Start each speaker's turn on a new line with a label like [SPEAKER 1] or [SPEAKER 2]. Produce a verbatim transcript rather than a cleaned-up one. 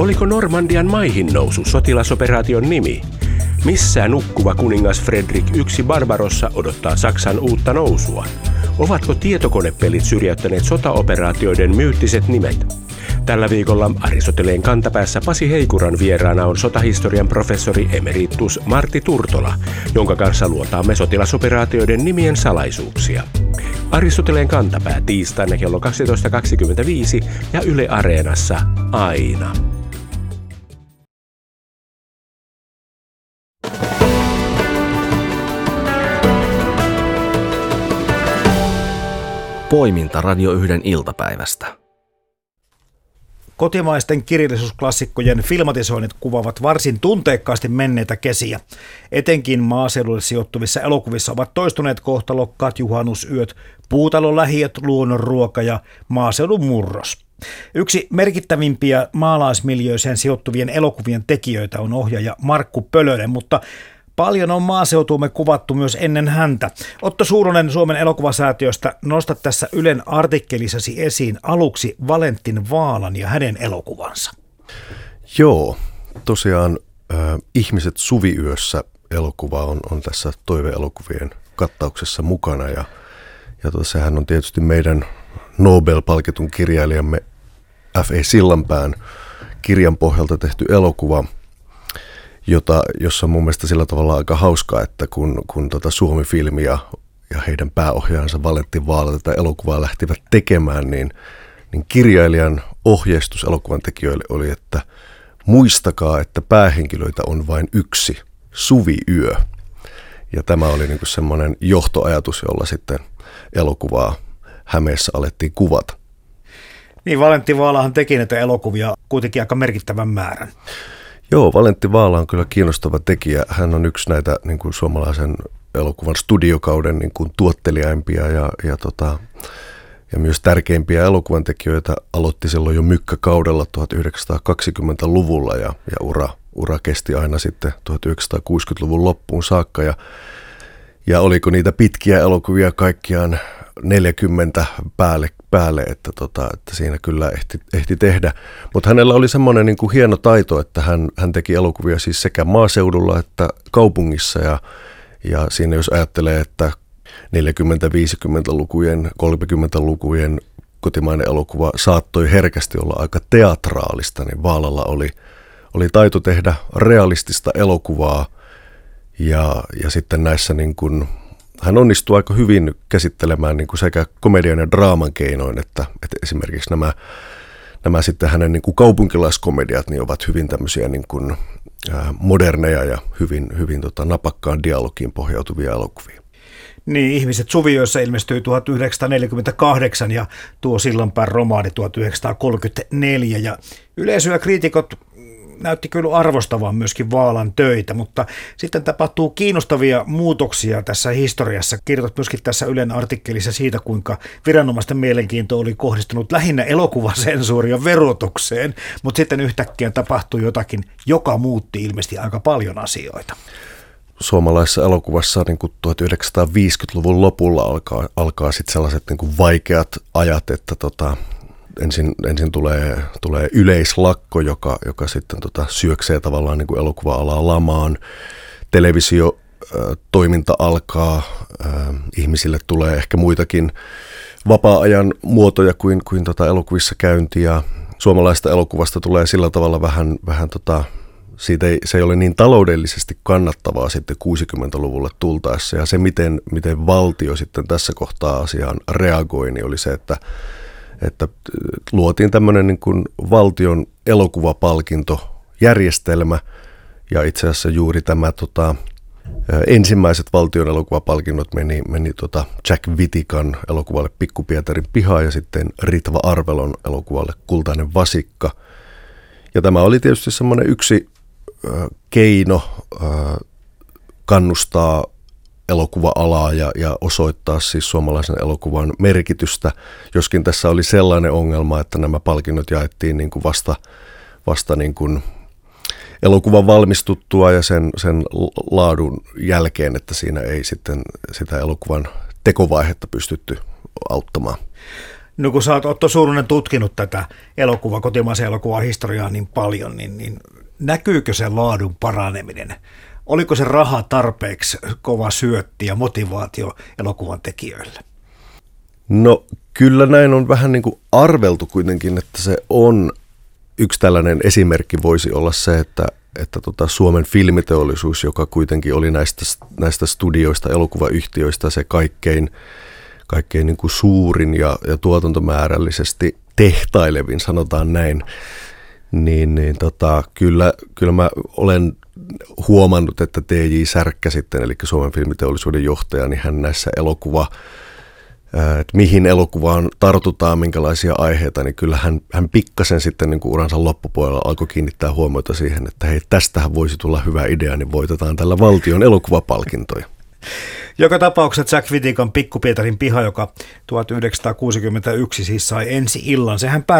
[SPEAKER 1] Oliko Normandian maihin nousu sotilasoperaation nimi? Missä nukkuva kuningas Fredrik yksi Barbarossa odottaa Saksan uutta nousua? Ovatko tietokonepelit syrjäyttäneet sotaoperaatioiden myyttiset nimet? Tällä viikolla Aristoteleen kantapäässä Pasi Heikuran vieraana on sotahistorian professori emeritus Martti Turtola, jonka kanssa luotaamme sotilasoperaatioiden nimien salaisuuksia. Aristoteleen kantapää tiistaina kello kaksitoista kaksikymmentäviisi ja Yle Areenassa aina.
[SPEAKER 2] Poiminta Radio yhden iltapäivästä.
[SPEAKER 3] Kotimaisten kirjallisuusklassikkojen filmatisoinnit kuvaavat varsin tunteikkaasti menneitä kesiä. Etenkin maaseudulle sijoittuvissa elokuvissa ovat toistuneet kohtalokkaat juhannusyöt, puutalon lähiöt, luonnonruoka ja maaseudun murros. Yksi merkittävimpiä maalaismiljöiseen sijoittuvien elokuvien tekijöitä on ohjaaja Markku Pölönen, mutta paljon on maaseutuumme kuvattu myös ennen häntä. Otto Suuronen Suomen elokuvasäätiöstä, nosta tässä Ylen artikkelissasi esiin aluksi Valentin Vaalan ja hänen elokuvansa.
[SPEAKER 4] Joo, tosiaan äh, Ihmiset suviyössä -elokuva on, on tässä toiveelokuvien kattauksessa mukana. Ja, ja to, sehän on tietysti meidän Nobel-palkitun kirjailijamme F E Sillanpään kirjan pohjalta tehty elokuva, Jota, jossa on mun mielestä sillä tavalla aika hauskaa, että kun, kun tota Suomi-filmi ja, ja heidän pääohjaajansa Valentin Vaala tätä elokuvaa lähtivät tekemään, niin, niin kirjailijan ohjeistus elokuvan tekijöille oli, että muistakaa, että päähenkilöitä on vain yksi, suviyö. Ja tämä oli niin kuin semmoinen johtoajatus, jolla sitten elokuvaa Hämeessä alettiin kuvata.
[SPEAKER 3] Niin, Valentin Vaalahan teki näitä elokuvia kuitenkin aika merkittävän määrän.
[SPEAKER 4] Joo, Valentti Vaala on kyllä kiinnostava tekijä. Hän on yksi näitä niin kuin suomalaisen elokuvan studiokauden niin kuin tuottelijaimpia ja, ja, tota, ja myös tärkeimpiä elokuvan tekijöitä. Aloitti silloin jo mykkäkaudella tuhatyhdeksänsataakaksikymmentäluvulla ja, ja ura, ura kesti aina sitten tuhatyhdeksänsataakuusikymmentäluvun loppuun saakka. Ja, ja oliko niitä pitkiä elokuvia kaikkiaan neljäkymmentä päälle, päälle että, tota, että siinä kyllä ehti, ehti tehdä. Mutta hänellä oli semmoinen niin kuin hieno taito, että hän, hän teki elokuvia siis sekä maaseudulla että kaupungissa. Ja, ja siinä jos ajattelee, että neljäkymmentä-viisikymmentälukujen, kolmekymmentälukujen kotimainen elokuva saattoi herkästi olla aika teatraalista, niin Vaalalla oli, oli taito tehdä realistista elokuvaa ja, ja sitten näissä niin kuin hän onnistuu aika hyvin käsittelemään niin kuin sekä komedian ja draaman keinoin, että, että esimerkiksi nämä, nämä sitten hänen niin kuin kaupunkilaiskomediat niin ovat hyvin tämmöisiä niin kuin, ää, moderneja ja hyvin, hyvin tota, napakkaan dialogiin pohjautuvia elokuvia.
[SPEAKER 3] Niin, Ihmiset suviyössä ilmestyi tuhatyhdeksänsataaneljäkymmentäkahdeksan ja tuo Sillanpään romaani tuhatyhdeksänsataakolmekymmentäneljä ja yleisö ja kriitikot näytti kyllä arvostavan myöskin Vaalan töitä, mutta sitten tapahtuu kiinnostavia muutoksia tässä historiassa. Kirjoitat myöskin tässä Ylen artikkelissa siitä, kuinka viranomaisten mielenkiinto oli kohdistunut lähinnä elokuvasensuuriin ja verotukseen, mutta sitten yhtäkkiä tapahtui jotakin, joka muutti ilmeisesti aika paljon asioita.
[SPEAKER 4] Suomalaisessa elokuvassa niin kuin tuhatyhdeksänsataaviisikymmentäluvun lopulla alkaa, alkaa sitten sellaiset niin kuin vaikeat ajat, että tota, Ensin, ensin tulee, tulee yleislakko, joka, joka sitten tota, syöksee tavallaan niin kuin elokuva-alaa lamaan. Televisiotoiminta alkaa, ää, ihmisille tulee ehkä muitakin vapaa-ajan muotoja kuin, kuin tota elokuvissa käynti. Ja suomalaista elokuvasta tulee sillä tavalla vähän, vähän tota, siitä ei, se ei ole niin taloudellisesti kannattavaa sitten kuusikymmentäluvulle tultaessa. Ja se, miten, miten valtio sitten tässä kohtaa asiaan reagoi, niin oli se, että että luotiin tämmöinen niin kuin valtion elokuvapalkintojärjestelmä ja itse asiassa juuri tämä tota, ensimmäiset valtion elokuvapalkinnot meni, meni tota Jack Witikan elokuvalle Pikku Pietarin piha ja sitten Ritva Arvelon elokuvalle Kultainen vasikka. Ja tämä oli tietysti semmoinen yksi äh, keino äh, kannustaa elokuva-alaa ja, ja osoittaa siis suomalaisen elokuvan merkitystä, joskin tässä oli sellainen ongelma, että nämä palkinnot jaettiin niin kuin vasta, vasta niin kuin elokuvan valmistuttua ja sen, sen laadun jälkeen, että siinä ei sitten sitä elokuvan tekovaihetta pystytty auttamaan.
[SPEAKER 3] No kun sä oot Otto Suurunen tutkinut tätä elokuvaa, kotimaisen elokuvan historiaa niin paljon, niin, niin näkyykö se laadun paraneminen? Oliko se raha tarpeeksi kova syötti ja motivaatio elokuvan tekijöille?
[SPEAKER 4] No kyllä näin on vähän niin kuin arveltu kuitenkin, että se on yksi tällainen esimerkki voisi olla se, että, että tota Suomen filmiteollisuus, joka kuitenkin oli näistä, näistä studioista, elokuvayhtiöistä se kaikkein, kaikkein niin kuin suurin ja, ja tuotantomäärällisesti tehtailevin, sanotaan näin, niin, niin tota, kyllä, kyllä mä olen huomannut, että T J Särkkä sitten, eli Suomen filmiteollisuuden johtaja, niin hän näissä elokuva, että mihin elokuvaan tartutaan, minkälaisia aiheita, niin kyllä hän, hän pikkasen sitten niin kuin uransa loppupuolella alkoi kiinnittää huomiota siihen, että hei, tästähän voisi tulla hyvä idea, niin voitetaan tällä valtion elokuvapalkintoja.
[SPEAKER 3] Joka tapauksessa Jack Whittaken Pikku Pietarin piha, joka tuhatyhdeksänsataakuusikymmentäyksi siis sai ensi illan, sehän